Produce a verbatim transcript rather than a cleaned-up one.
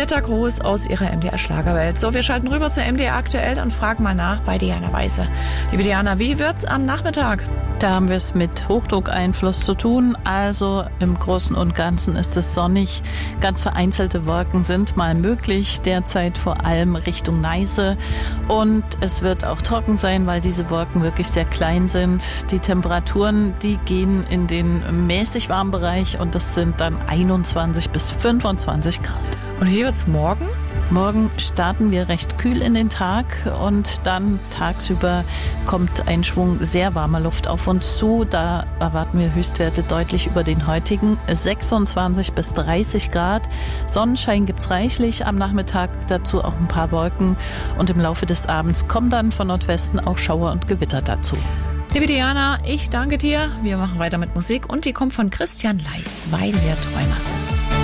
netter Gruß aus ihrer M D R-Schlagerwelt. So, wir schalten rüber zur M D R aktuell und fragen mal nach bei Diana Weise. Liebe Diana, wie wird's am Nachmittag? Da haben wir es mit Hochdruckeinfluss zu tun. Also im Großen und Ganzen ist es sonnig. Ganz vereinzelte Wolken sind mal möglich. Derzeit vor allem Richtung Neiße. Und es wird auch trocken sein, weil diese Wolken wirklich sehr klein sind. Die Temperaturen, die gehen in den mäßig warmen Bereich und das sind dann einundzwanzig bis fünfundzwanzig Grad. Und wie wird's morgen? Morgen starten wir recht kühl in den Tag und dann tagsüber kommt ein Schwung sehr warmer Luft auf uns zu. Da erwarten wir Höchstwerte deutlich über den heutigen, sechsundzwanzig bis dreißig Grad. Sonnenschein gibt's reichlich am Nachmittag, dazu auch ein paar Wolken und im Laufe des Abends kommen dann von Nordwesten auch Schauer und Gewitter dazu. Liebe Diana, ich danke dir. Wir machen weiter mit Musik und die kommt von Christian Leis, weil wir Träumer sind.